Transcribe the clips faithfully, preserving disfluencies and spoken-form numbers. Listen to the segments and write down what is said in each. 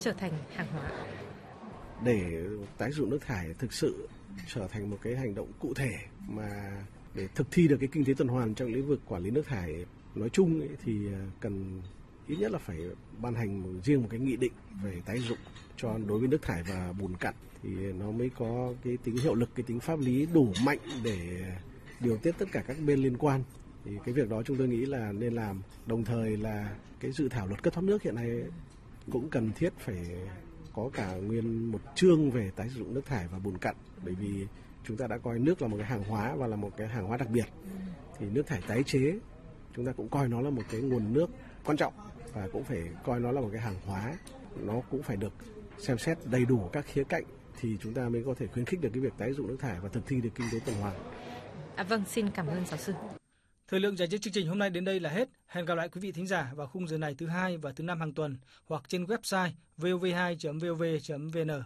trở thành hàng hóa. Để tái sử dụng nước thải thực sự trở thành một cái hành động cụ thể mà để thực thi được cái kinh tế tuần hoàn trong lĩnh vực quản lý nước thải nói chung ấy, thì cần ít nhất là phải ban hành riêng một cái nghị định về tái sử dụng cho đối với nước thải và bùn cặn thì nó mới có cái tính hiệu lực, cái tính pháp lý đủ mạnh để điều tiết tất cả các bên liên quan. Thì cái việc đó chúng tôi nghĩ là nên làm. Đồng thời là cái dự thảo luật cấp thoát nước hiện nay cũng cần thiết phải có cả nguyên một chương về tái sử dụng nước thải và bùn cặn, bởi vì chúng ta đã coi nước là một cái hàng hóa và là một cái hàng hóa đặc biệt. Thì nước thải tái chế chúng ta cũng coi nó là một cái nguồn nước quan trọng và cũng phải coi nó là một cái hàng hóa, nó cũng phải được xem xét đầy đủ các khía cạnh thì chúng ta mới có thể khuyến khích được cái việc tái sử dụng nước thải và thực thi được kinh tế tuần hoàn. À, vâng, xin cảm ơn giáo sư. Thời lượng dành cho chương trình hôm nay đến đây là hết. Hẹn gặp lại quý vị thính giả vào khung giờ này thứ hai và thứ năm hàng tuần hoặc trên website vov hai chấm vov chấm vn.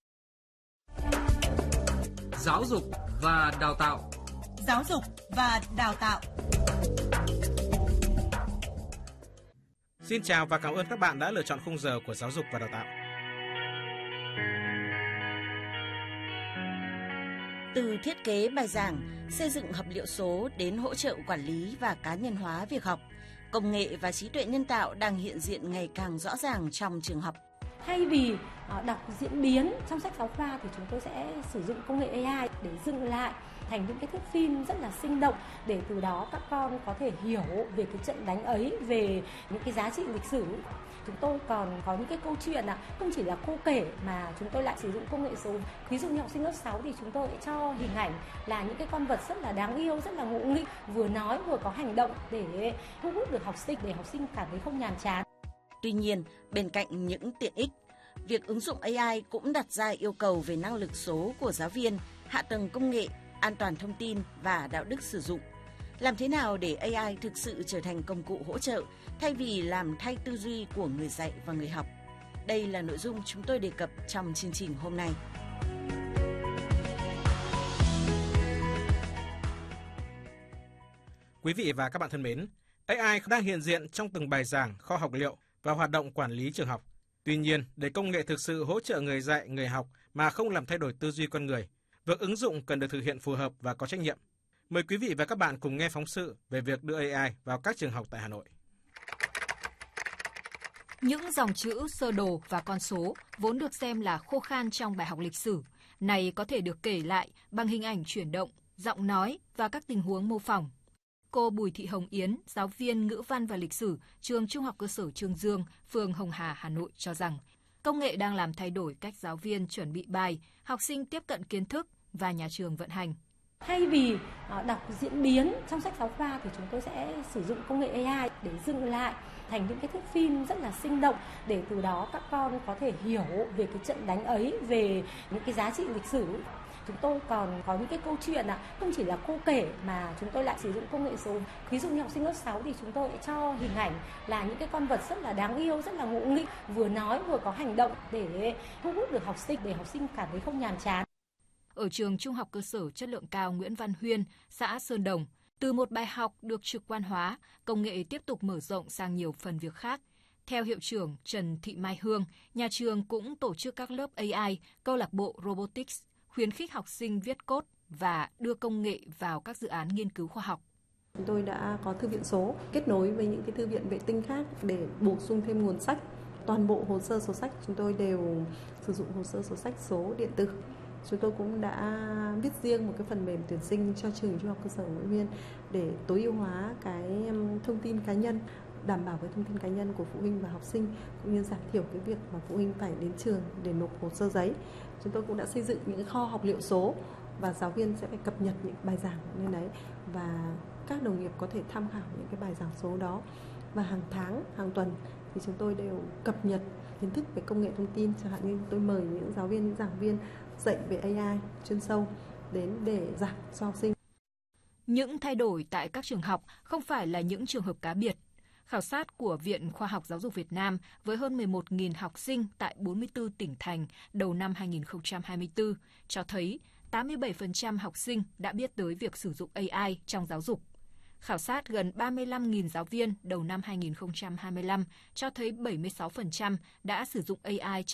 Giáo dục và đào tạo. Giáo dục và đào tạo. Xin chào và cảm ơn các bạn đã lựa chọn khung giờ của Giáo dục và đào tạo. Từ thiết kế bài giảng, xây dựng hợp liệu số đến hỗ trợ quản lý và cá nhân hóa việc học, công nghệ và trí tuệ nhân tạo đang hiện diện ngày càng rõ ràng trong trường học. Thay vì đọc diễn biến trong sách giáo khoa thì chúng tôi sẽ sử dụng công nghệ a i để dựng lại thành những cái thước phim rất là sinh động để từ đó các con có thể hiểu về cái trận đánh ấy, về những cái giá trị lịch sử. Chúng tôi còn có những cái câu chuyện ạ, không chỉ là cô kể mà chúng tôi lại sử dụng công nghệ số. Ví dụ như học sinh lớp sáu thì chúng tôi cho hình ảnh là những cái con vật rất là đáng yêu, rất là ngụ nghĩnh, vừa nói vừa có hành động để thu hút được học sinh, để học sinh cảm thấy không nhàm chán. Tuy nhiên, bên cạnh những tiện ích, việc ứng dụng a i cũng đặt ra yêu cầu về năng lực số của giáo viên, hạ tầng công nghệ, an toàn thông tin và đạo đức sử dụng. Làm thế nào để a i thực sự trở thành công cụ hỗ trợ thay vì làm thay tư duy của người dạy và người học? Đây là nội dung chúng tôi đề cập trong chương trình hôm nay. Quý vị và các bạn thân mến, a i đang hiện diện trong từng bài giảng, kho học liệu và hoạt động quản lý trường học. Tuy nhiên, để công nghệ thực sự hỗ trợ người dạy, người học mà không làm thay đổi tư duy con người, việc ứng dụng cần được thực hiện phù hợp và có trách nhiệm. Mời quý vị và các bạn cùng nghe phóng sự về việc đưa a i vào các trường học tại Hà Nội. Những dòng chữ, sơ đồ và con số vốn được xem là khô khan trong bài học lịch sử, này có thể được kể lại bằng hình ảnh chuyển động, giọng nói và các tình huống mô phỏng. Cô Bùi Thị Hồng Yến, giáo viên ngữ văn và lịch sử, trường Trung học cơ sở Chương Dương, phường Hồng Hà, Hà Nội cho rằng, công nghệ đang làm thay đổi cách giáo viên chuẩn bị bài, học sinh tiếp cận kiến thức và nhà trường vận hành. Thay vì đọc diễn biến trong sách giáo khoa thì chúng tôi sẽ sử dụng công nghệ a i để dựng lại thành những cái thước phim rất là sinh động để từ đó các con có thể hiểu về cái trận đánh ấy, về những cái giá trị lịch sử. Chúng tôi còn có những cái câu chuyện ạ, không chỉ là cô kể mà chúng tôi lại sử dụng công nghệ số. Ví dụ như học sinh lớp sáu thì chúng tôi cho hình ảnh là những cái con vật rất là đáng yêu, rất là ngụ nghĩnh, vừa nói vừa có hành động để thu hút được học sinh, để học sinh cảm thấy không nhàm chán. Ở trường Trung học cơ sở chất lượng cao Nguyễn Văn Huyên, xã Sơn Đồng, từ một bài học được trực quan hóa, công nghệ tiếp tục mở rộng sang nhiều phần việc khác. Theo hiệu trưởng Trần Thị Mai Hương, nhà trường cũng tổ chức các lớp a i, câu lạc bộ Robotics, khuyến khích học sinh viết code và đưa công nghệ vào các dự án nghiên cứu khoa học. Chúng tôi đã có thư viện số kết nối với những cái thư viện vệ tinh khác để bổ sung thêm nguồn sách. Toàn bộ hồ sơ sổ sách chúng tôi đều sử dụng hồ sơ sổ sách số điện tử. Chúng tôi cũng đã viết riêng một cái phần mềm tuyển sinh cho trường Trung học cơ sở Nguyễn Huyên để tối ưu hóa cái thông tin cá nhân, đảm bảo cái thông tin cá nhân của phụ huynh và học sinh, cũng như giảm thiểu cái việc mà phụ huynh phải đến trường để nộp hồ sơ giấy. Chúng tôi cũng đã xây dựng những kho học liệu số và giáo viên sẽ phải cập nhật những bài giảng lên đấy và các đồng nghiệp có thể tham khảo những cái bài giảng số đó. Và hàng tháng, hàng tuần thì chúng tôi đều cập nhật kiến thức về công nghệ thông tin, chẳng hạn như tôi mời những giáo viên, những giảng viên dạy về a i chuyên sâu đến để giảng cho học sinh. Những thay đổi tại các trường học không phải là những trường hợp cá biệt. Khảo sát của Viện Khoa học Giáo dục Việt Nam với hơn mười một nghìn học sinh tại bốn mươi tư tỉnh thành đầu năm hai nghìn không trăm hai mươi tư cho thấy tám mươi bảy phần trăm học sinh đã biết tới việc sử dụng a i trong giáo dục. Khảo sát gần ba mươi lăm nghìn giáo viên đầu năm hai nghìn không trăm hai mươi lăm cho thấy bảy mươi sáu phần trăm đã sử dụng a i